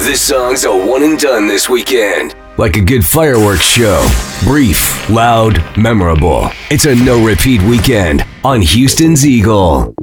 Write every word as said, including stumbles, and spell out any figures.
This song's a one and done this weekend. Like a good fireworks show. Brief, loud, memorable. It's a no-repeat weekend on Houston's Eagle.